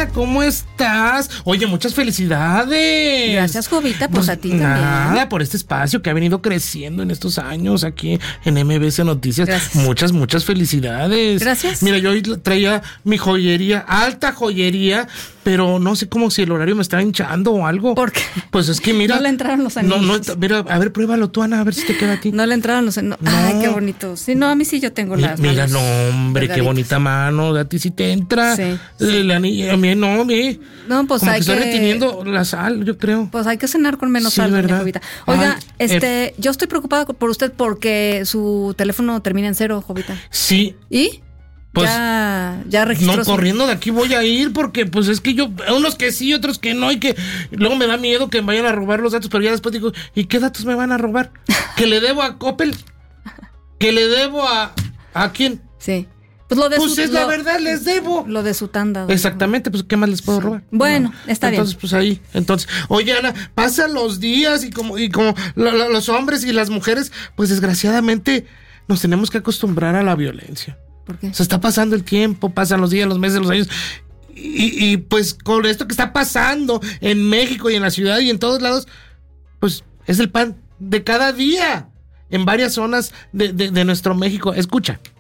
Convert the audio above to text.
Ana, ¿cómo estás? Oye, muchas felicidades. Gracias, Jovita, pues a ti también. Nada, por este espacio que ha venido creciendo en estos años aquí en MBS Noticias. Gracias. Muchas felicidades. Gracias. Mira, yo hoy traía mi joyería, alta joyería, pero no sé cómo si el horario me está hinchando o algo. ¿Por qué? Pues es que mira. No le entraron los anillos. Mira, a ver, pruébalo tú, Ana, a ver si te queda a ti. No le entraron los anillos. Ay, qué bonito. Sí, no, a mí sí yo tengo las Mira, manos no, hombre, qué delgaditas. bonita mano. A ti sí te entra. Sí. El anillo, a mí no, No, pues como hay que estoy que reteniendo la sal, yo creo. Pues hay que cenar con menos Sí, sal, ¿verdad? Jovita. Oiga, Ay, yo estoy preocupada por usted porque su teléfono termina en 0, Jovita. Sí. ¿Y? Pues, ya registró. No, corriendo de aquí voy a ir porque pues es que yo, unos que sí, otros que no, y que luego me da miedo que me vayan a robar los datos, pero ya después digo, ¿y qué datos me van a robar? ¿Que le debo a Coppel? ¿Que le debo a quién? Sí. Pues lo de Pues es la verdad, les debo. Lo de su tanda. Exactamente, pues ¿qué más les puedo robar? Bueno, No. está bien. Entonces, pues ahí. Entonces, oye, Ana, pasan los días y como los hombres y las mujeres, pues desgraciadamente nos tenemos que acostumbrar a la violencia. ¿Por qué? Se está pasando el tiempo, pasan los días, los meses, los años. Y pues con esto que está pasando en México y en la ciudad y en todos lados, pues es el pan de cada día en varias zonas de nuestro México. Escucha.